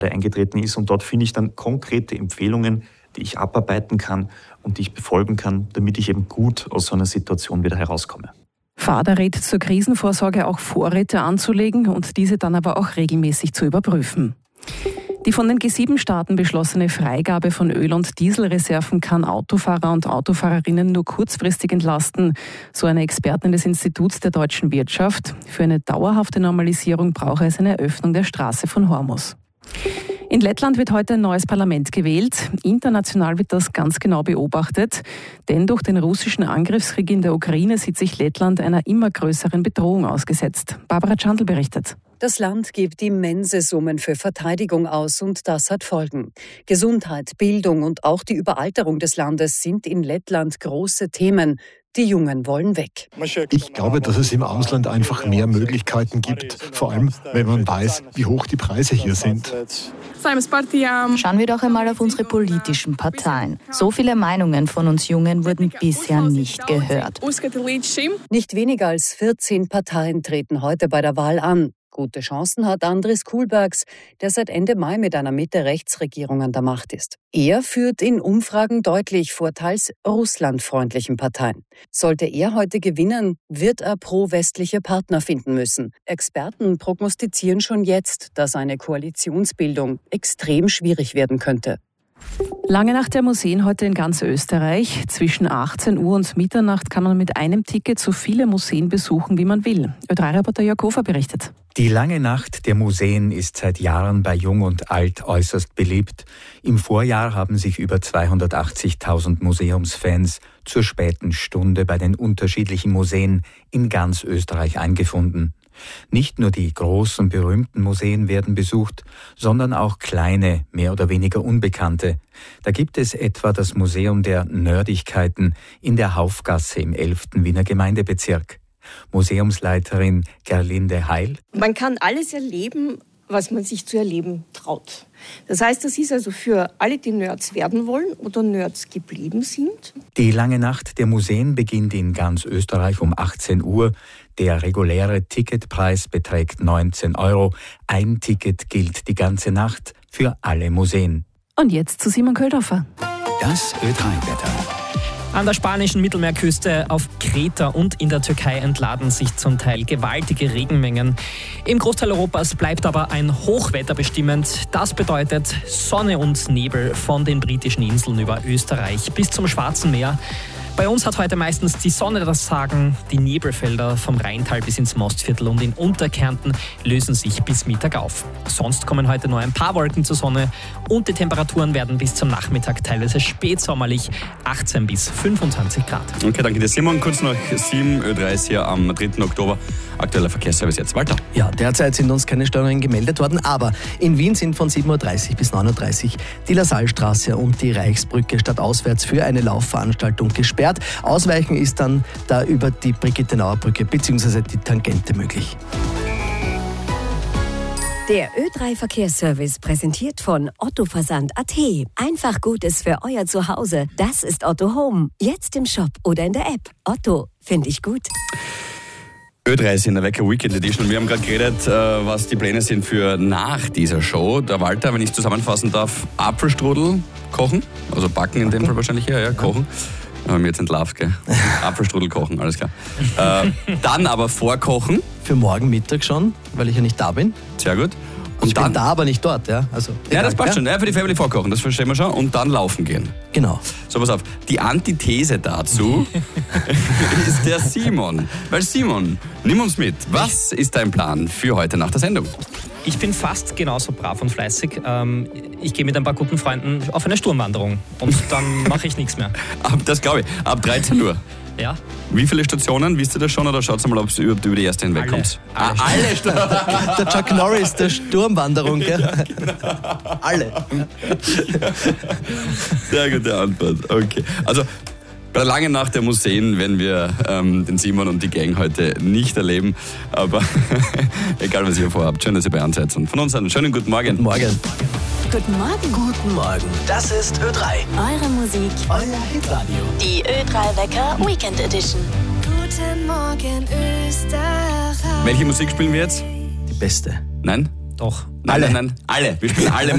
eingetreten ist. Und dort finde ich dann konkrete Empfehlungen, die ich abarbeiten kann und die ich befolgen kann, damit ich eben gut aus so einer Situation wieder herauskomme. Vader rät zur Krisenvorsorge auch Vorräte anzulegen und diese dann aber auch regelmäßig zu überprüfen. Die von den G7-Staaten beschlossene Freigabe von Öl- und Dieselreserven kann Autofahrer und Autofahrerinnen nur kurzfristig entlasten, so eine Expertin des Instituts der deutschen Wirtschaft. Für eine dauerhafte Normalisierung brauche es eine Öffnung der Straße von Hormuz. In Lettland wird heute ein neues Parlament gewählt. International wird das ganz genau beobachtet, denn durch den russischen Angriffskrieg in der Ukraine sieht sich Lettland einer immer größeren Bedrohung ausgesetzt. Barbara Czandl berichtet. Das Land gibt immense Summen für Verteidigung aus und das hat Folgen. Gesundheit, Bildung und auch die Überalterung des Landes sind in Lettland große Themen. Die Jungen wollen weg. Ich glaube, dass es im Ausland einfach mehr Möglichkeiten gibt, vor allem wenn man weiß, wie hoch die Preise hier sind. Schauen wir doch einmal auf unsere politischen Parteien. So viele Meinungen von uns Jungen wurden bisher nicht gehört. Nicht weniger als 14 Parteien treten heute bei der Wahl an. Gute Chancen hat Andris Kuhlbergs, der seit Ende Mai mit einer Mitte-Rechts-Regierung an der Macht ist. Er führt in Umfragen deutlich vor teils russlandfreundlichen Parteien. Sollte er heute gewinnen, wird er pro-westliche Partner finden müssen. Experten prognostizieren schon jetzt, dass eine Koalitionsbildung extrem schwierig werden könnte. Lange Nacht der Museen heute in ganz Österreich. Zwischen 18 Uhr und Mitternacht kann man mit einem Ticket so viele Museen besuchen, wie man will. Ö3-Reporter Jörg Hofer berichtet. Die lange Nacht der Museen ist seit Jahren bei Jung und Alt äußerst beliebt. Im Vorjahr haben sich über 280.000 Museumsfans zur späten Stunde bei den unterschiedlichen Museen in ganz Österreich eingefunden. Nicht nur die großen, berühmten Museen werden besucht, sondern auch kleine, mehr oder weniger unbekannte. Da gibt es etwa das Museum der Nerdigkeiten in der Haufgasse im 11. Wiener Gemeindebezirk. Museumsleiterin Gerlinde Heil. Man kann alles erleben, was man sich zu erleben traut. Das heißt, das ist also für alle, die Nerds werden wollen oder Nerds geblieben sind. Die lange Nacht der Museen beginnt in ganz Österreich um 18 Uhr. Der reguläre Ticketpreis beträgt 19 €. Ein Ticket gilt die ganze Nacht für alle Museen. Und jetzt zu Simon Köldhofer. Das Ö3-Wetter. An der spanischen Mittelmeerküste, auf Kreta und in der Türkei entladen sich zum Teil gewaltige Regenmengen. Im Großteil Europas bleibt aber ein Hochwetter bestimmend. Das bedeutet Sonne und Nebel von den britischen Inseln über Österreich bis zum Schwarzen Meer. Bei uns hat heute meistens die Sonne das Sagen. Die Nebelfelder vom Rheintal bis ins Mostviertel und in Unterkärnten lösen sich bis Mittag auf. Sonst kommen heute nur ein paar Wolken zur Sonne und die Temperaturen werden bis zum Nachmittag teilweise spätsommerlich 18 bis 25 Grad. Okay, danke dir Simon. Kurz nach 7, Ö3 ist hier am 3. Oktober. Aktueller Verkehrsservice jetzt. Walter. Ja, derzeit sind uns keine Störungen gemeldet worden, aber in Wien sind von 7.30 Uhr bis 9.30 Uhr die Lasallstraße und die Reichsbrücke stadtauswärts für eine Laufveranstaltung gesperrt. Ausweichen ist dann da über die Brigitte-Nauer-Brücke bzw. die Tangente möglich. Der Ö3-Verkehrsservice präsentiert von Otto Versand.at. Einfach Gutes für euer Zuhause. Das ist Otto Home. Jetzt im Shop oder in der App. Otto, finde ich gut. Ö3 ist in der Wecker Weekend Edition. Wir haben gerade geredet, was die Pläne sind für nach dieser Show. Der Walter, wenn ich zusammenfassen darf, Apfelstrudel kochen, also backen in dem Fall wahrscheinlich, ja, kochen. Haben wir jetzt entlarvt, gell? Apfelstrudel kochen, alles klar. Dann aber vorkochen. Für morgen Mittag schon, weil ich ja nicht da bin. Sehr gut. Und ich bin da, aber nicht dort, ja. Also, ja, das passt schon. Ja, für die Family vorkochen, das verstehen wir schon. Und dann laufen gehen. Genau. So, pass auf. Die Antithese dazu ist der Simon. Weil Simon, nimm uns mit. Was ist dein Plan für heute nach der Sendung? Ich bin fast genauso brav und fleißig. Ich gehe mit ein paar guten Freunden auf eine Sturmwanderung und dann mache ich nichts mehr. Das glaube ich. Ab 13 Uhr. Ja. Wie viele Stationen? Wisst ihr das schon oder schaut mal, ob ihr über die erste hinwegkommt? Alle Stationen. Der Chuck Norris der Sturmwanderung, gell? Ja, genau. Alle. Sehr gute Antwort. Okay. Also bei der langen Nacht der Museen werden wir den Simon und die Gang heute nicht erleben. Aber egal, was ihr vorhabt, schön, dass ihr bei uns seid. Und von uns einen schönen guten Morgen. Guten Morgen. Guten Morgen. Guten Morgen. Das ist Ö3. Eure Musik. Euer Hitradio. Die Ö3-Wecker Weekend Edition. Guten Morgen, Österreich. Welche Musik spielen wir jetzt? Die beste. Nein? Doch. Nein, alle. Wir spielen alle